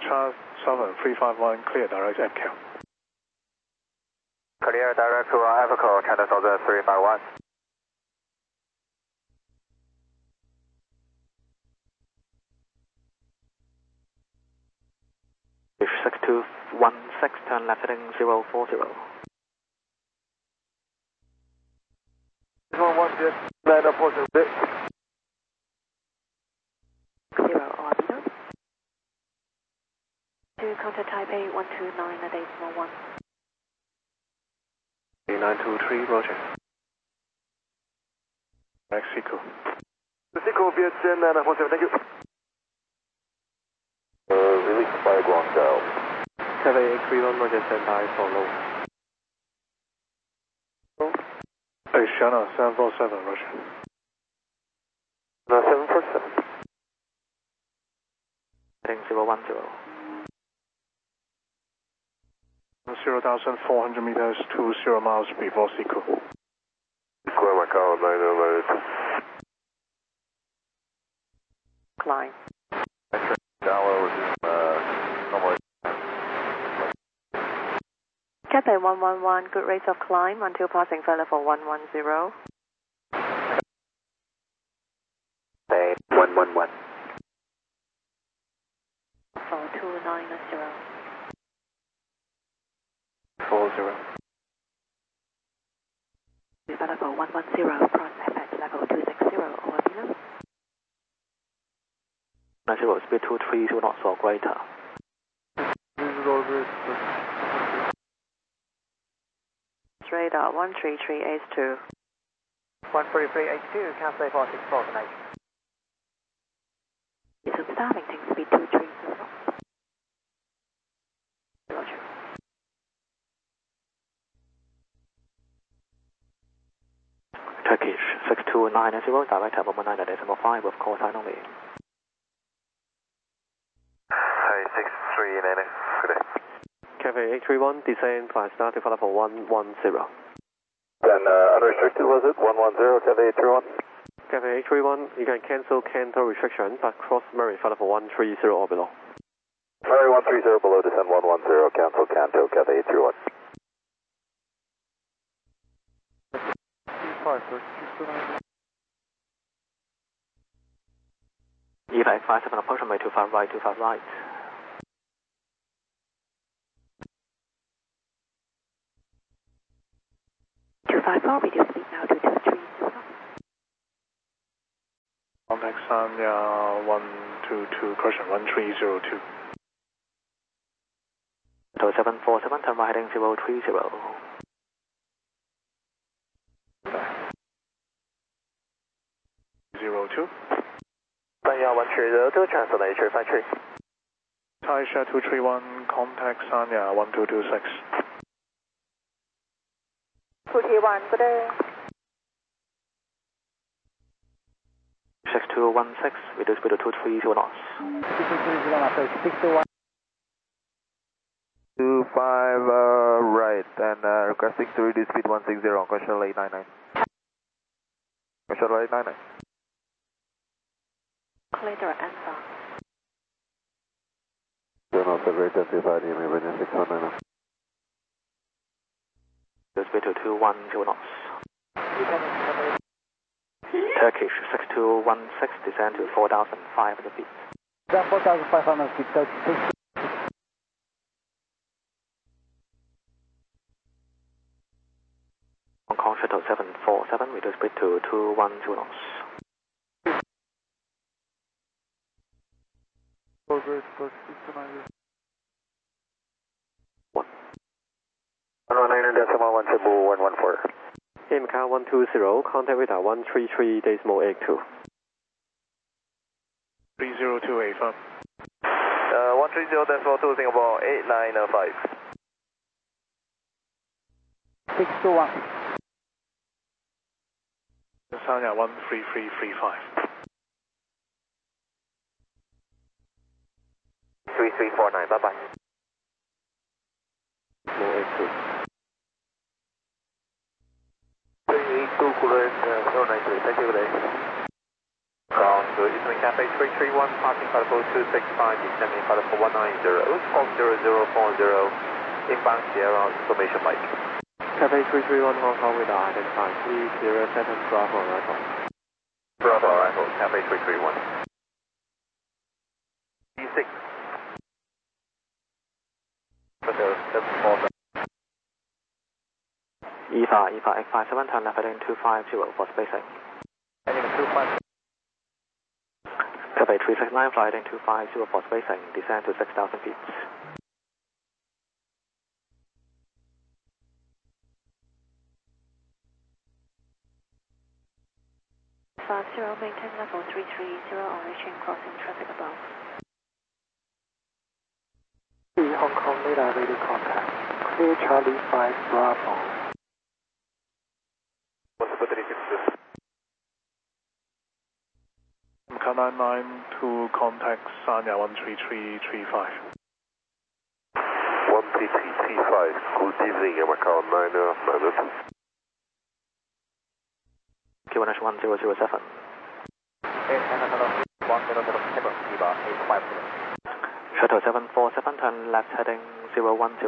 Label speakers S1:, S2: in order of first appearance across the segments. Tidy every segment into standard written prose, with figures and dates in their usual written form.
S1: Charles 7351, clear direct FCAL.
S2: Clear direct to FCAL, China Southern 351.
S3: Fish 6216, turn left heading 040.
S2: 110, approaching bit.
S4: 0 orbiter. To contact Taipei 129 at 801.
S1: 923, roger. Mexico.
S2: Mexico, VHN, approaching, thank you. Release by Guangzhou.
S5: Cathay 831, roger, stand by for low.
S1: Oceana 747, roger.
S2: 747.
S3: Heading 010.
S1: 0,400 meters, 20 miles before Seco.
S2: Square Macau 908.
S4: Climb.
S2: Download, normal.
S4: Cathay 111, good rates of climb until passing flight level 110.
S2: Hey, 111.
S4: 4290.
S1: 40.
S4: Flight level 110, prospect at level 260 or below.
S3: 90, speed 230 knots or greater.
S4: Radar 133H2.
S6: 133H2, Cathay 464 connection.
S4: Resume Starlington, speed 230. Roger.
S3: Turkish 6290, direct level 19.5 with call sign only.
S2: Hey, 6390, good day.
S5: Cathay 831, descend flight start to flight level 110.
S2: And unrestricted was it? 110, Cathay 831?
S5: Cathay 831, you can cancel Canto restriction, but cross Murray flight level 130 or below.
S2: Murray 130 below, descend 110, cancel Canto, Cathay 831.
S3: EVAC 57 approximately 25 right, 25 right.
S4: Reduce speed now to 230.
S1: Contact Sanya 122, correction 1302.
S3: 747, turn right heading 030.
S1: 02.
S2: Sanya 130, transfer to H53.
S1: Taisha 231, contact Sanya 1226.
S4: 231, good day.
S3: 6216, reduce speed to 230 knots.
S2: 25 right, and requesting to reduce speed 160, question 899. Question 899.
S4: Clear answer.
S2: General Survey identified him, Iranian 619.
S3: Reduce speed to 210 knots. Turkish 6216, descend to 4,500 feet.
S6: 4,500 feet, Turkish.
S3: Hong Kong Shuttle 747, reduce speed to 210 knots. What?
S2: 119.114.
S5: Macau 120, contact radar 133.82.
S1: 30285.
S2: 130.2 Singapore 895.
S6: 621.
S1: Sanya 13335.
S2: 3349, bye bye.
S5: More 82.
S2: 382 Kulen 093, thank you, good day. Ground, good evening.
S5: Cafe 331, passing Falafel 265, descending Falafel 190, Squawk 0040, inbound Sierra, information Mike.
S3: Cafe 331 Hong Kong with identify 307 Bravo arrival.
S5: Bravo arrival, Cafe 331. E6.
S3: EVA X57, turn left heading 250 for spacing.
S2: Heading 250.
S3: Cafe 369, fly heading 250 for spacing, descend to 6,000 feet.
S4: Maintain level 330 on reaching crossing traffic above.
S6: Hong Kong radar radio contact. Clear Charlie 5 Bravo.
S1: Macau 992, contact Sanya 13335.
S5: 13335, good evening, Macau 992.
S3: QNH 1007.
S2: 850,
S3: Shuttle 747, turn left heading 010.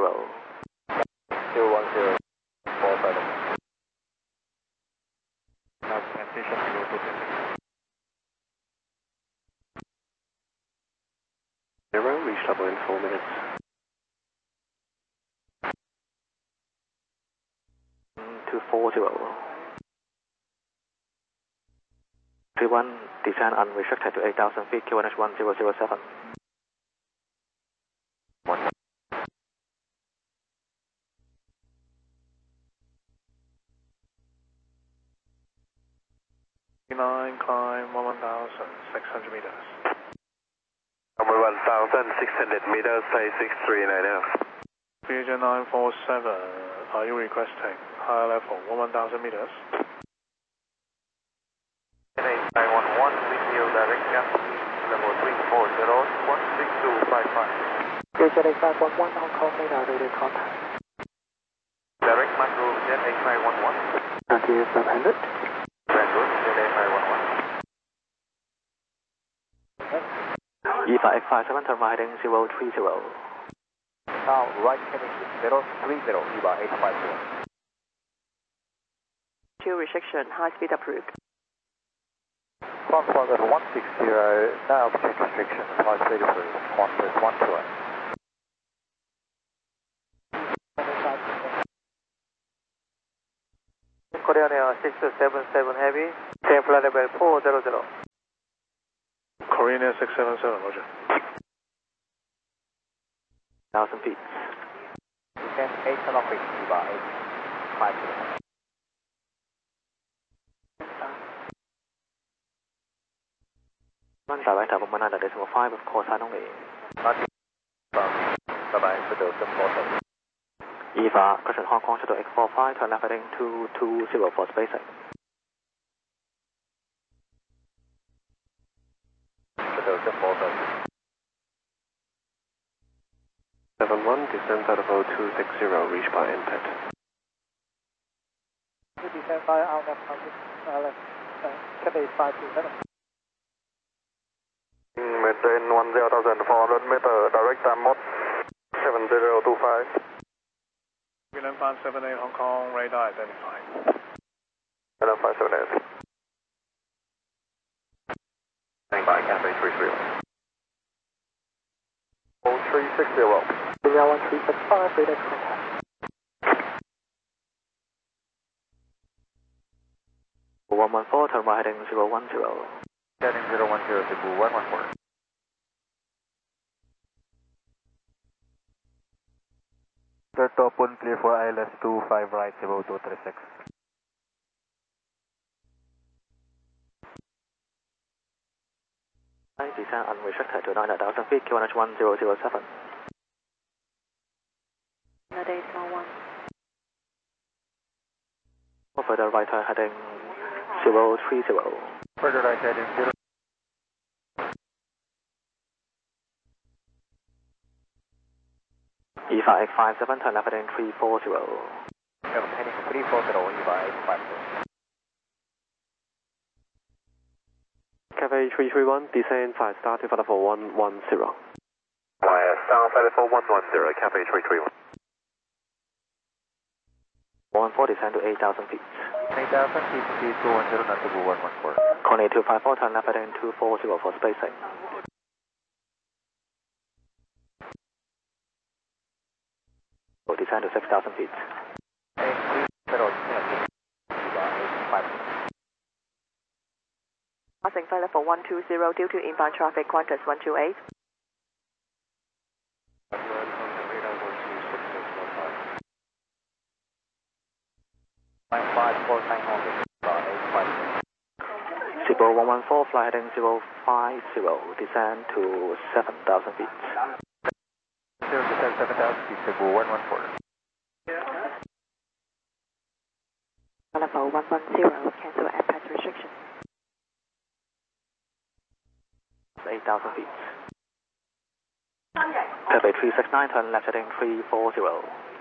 S2: 010, 47. Now transition to
S5: 0, reach level in 4 minutes.
S3: 240. 31, descend unrestricted to 8,000 feet, QNH 1007.
S1: 9, climb 1,600 meters.
S5: Number 1,600 meters, say 639F.
S1: Fusion 947, are you requesting higher level 1,000 meters?
S5: 8911, with you, direct gap, level 340, 16255.
S6: Clear Charlie 511 Hong Kong radar radio contact.
S5: Direct macro, jet 8911.
S6: 9700.
S5: Brandwood, jet 8911.
S3: EVA X57, turn right heading 030.
S2: Now right heading 030, EVA 850.
S4: Fuel restriction, high speed approved.
S2: Foxtrot 160, now altitude restriction, flight speed approved, 128. Korean Air 677 Heavy, clear flight level 400.
S1: Korean Air 677, roger.
S3: 1,000 feet.
S2: Descend 8 kilometers, EVA 850.
S3: One direct at 1.9.5 with call sign only.
S2: Bye-bye, Shuttle 747.
S3: EVA, caution Hong Kong Shuttle X45, turn left heading 220 for spacing.
S2: Shuttle 747.
S5: 71, descend Falafel 260, reach by impact.
S6: Descend by out of Cafe 527.
S2: Maintain 10,400 meter, direct time mode 7025.
S1: Fusion 578, Hong Kong, radar identified.
S2: Hello, 578.
S5: Standby, Cafe 331.
S2: 0360.
S6: Area 1365 radar contact.
S3: 114, turn right heading 010.
S2: Heading 010 to 114. Third open, clear for ILS 25 right, 0236.
S3: Descend unrestricted to 9,000 feet, QNH 1007.
S4: Nade small 1.
S3: Further right turn heading 030.
S2: Further right heading 0.
S3: EVA X57, turn left heading 340.
S2: Heading 340, EVA 850.
S3: Cafe 331, descend 5 star to Flight level 110.
S5: Star Flight level 110, Cafe 331.
S3: 140, descend to 8,000 feet.
S2: 8,000 feet, speed 210, not to go 114.
S3: Connie 254, turn left heading 240 for spacing. Descend to 6,000 feet.
S4: Passing flight level 120 due to inbound traffic, Qantas 128.
S3: Cibo 114, fly heading 050, descend to 7,000 feet.
S2: 7,000 feet, Cebu 114.
S4: Level 110, cancel airpass restriction.
S3: 8,000 feet. Cafe 369, turn left heading 340.